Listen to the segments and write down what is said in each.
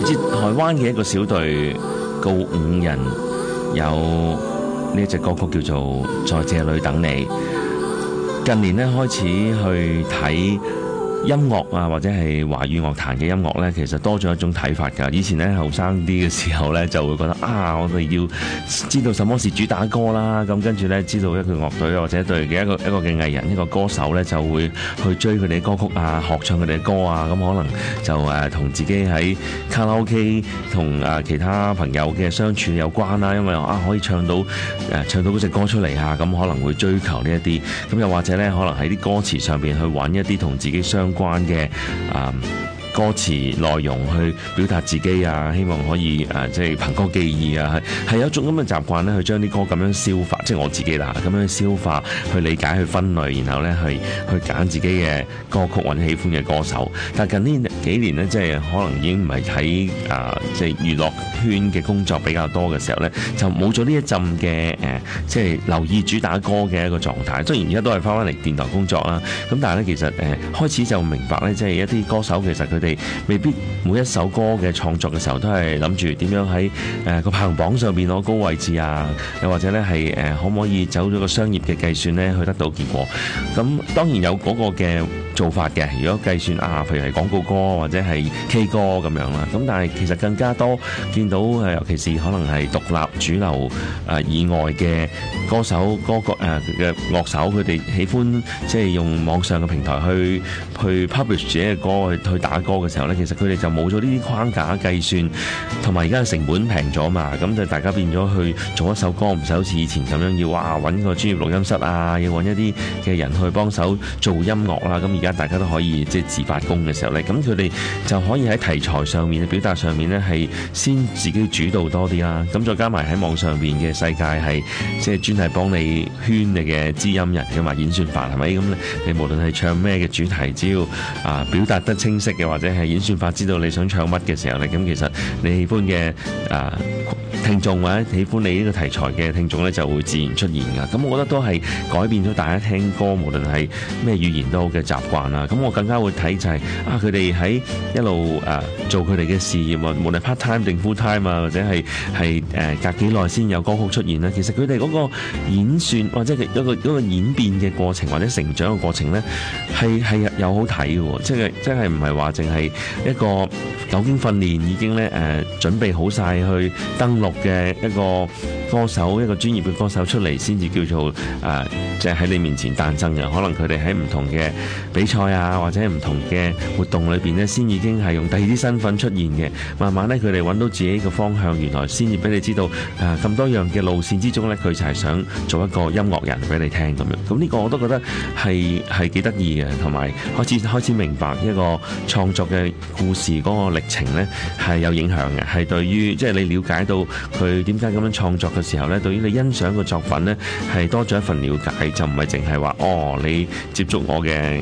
台灣嘅一個小隊告5人，有呢一隻歌曲叫做《在這裡等你》。近年咧開始去睇音樂啊，或者係華語樂壇嘅音樂呢，其實多咗一種睇法㗎。以前呢，後生啲嘅時候呢，就會覺得我哋要知道什麼是主打歌啦，咁跟住呢，知道一個樂隊或者對嘅一個嘅藝人，一個歌手呢，就會去追佢哋嘅歌曲啊，學唱佢哋嘅歌啊，咁可能就同自己喺卡拉 OK 同其他朋友嘅相處有關啦，因為可以唱到嗰隻歌出嚟啊，咁可能會追求呢一啲，咁又或者呢，可能喺啲歌詞上邊去揾一啲同自己相關嘅歌詞內容去表達自己啊，希望可以即係憑歌寄意啊，係有一種咁嘅習慣咧，去將啲歌咁樣消化，即係我自己啦，咁樣消化去理解去分類，然後咧去揀自己嘅歌曲揾喜歡嘅歌手。但係近呢幾年咧，即係可能已經唔係喺即係娛樂圈嘅工作比較多嘅時候咧，就冇咗呢一陣嘅即係留意主打歌嘅一個狀態。雖然而家都係翻嚟電台工作啦，咁但係咧其實開始就明白咧，即係一啲歌手其實佢哋未必每一首歌嘅創作嘅時候都係諗住點樣喺個排行榜上邊攞高位置啊，又或者咧係可唔可以走咗個商業嘅計算咧去得到結果。咁當然有嗰個嘅做法嘅，如果計算譬如係廣告歌或者係 K 歌咁樣啦。咁但係其實更加多見到尤其是可能係獨立主流以外嘅歌手嘅樂手，佢哋喜歡即係用網上嘅平台去 publish 自己嘅歌去打歌嘅時候咧，其實佢哋就冇咗呢啲框架計算，同埋而家嘅成本平咗嘛，咁就大家變咗去做一首歌唔使好似以前咁樣要揾個專業錄音室啊，要揾一啲嘅人去幫手做音樂啦。咁而家大家都可以即係自發工嘅時候咧，咁佢哋就可以喺題材上面、表達上面咧係先自己主導多啲啦。咁再加埋喺網上邊嘅世界係即係專係幫你圈你嘅知音人嘅嘛，演算法係咪？咁你無論係唱咩嘅主題，只要表達得清晰嘅，或者係演算法知道你想唱乜嘅時候咧，咁其實你喜歡嘅聽眾或者喜歡你呢個題材嘅聽眾咧，就會自然出現噶。咁我覺得都係改變咗大家聽歌，無論係咩語言都好嘅習慣啦。咁我更加會睇就係佢哋喺一路做佢哋嘅事業啊，無論 part time 定 full time 啊，或者係隔幾耐先有歌曲出現啦。其實佢哋嗰個演算或者嗰個演變嘅過程或者成長嘅過程咧，係有好睇嘅，即係唔係話淨係一個久經訓練已經咧準備好晒去登陸嘅一個歌手，一個專業嘅歌手出嚟先至叫做即係喺你面前誕生嘅。可能佢哋喺唔同嘅比賽啊，或者唔同嘅活動裏邊咧，先已經係用第二啲身份出現嘅。慢慢咧，佢哋揾到自己嘅方向，原來先至俾你知道咁多樣嘅路線之中咧，佢就係想做一個音樂人俾你聽咁樣。咁呢個我都覺得係幾得意嘅，同埋開始明白一個創作嘅故事嗰個歷程咧係有影響嘅，係對於即係你了解到佢點解咁樣創作嘅時候咧，對於你欣賞個作品咧係多咗一份了解，就唔係淨係話你接觸我嘅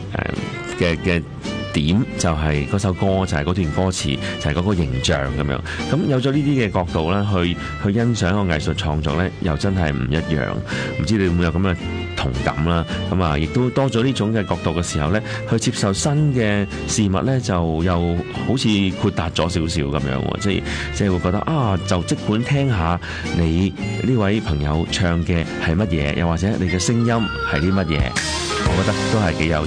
點就係嗰首歌，就係嗰段歌詞，就係嗰個形象咁樣。咁有咗呢啲嘅角度咧，去欣賞個藝術創作咧，又真係唔一樣。唔知你會唔會有咁嘅同感啦？咁亦都多咗呢種嘅角度嘅時候咧，去接受新嘅事物咧，就又好似豁達咗少少咁樣喎。即係會覺得就即管聽下你呢位朋友唱嘅係乜嘢，又或者你嘅聲音係啲乜嘢，我覺得都係幾有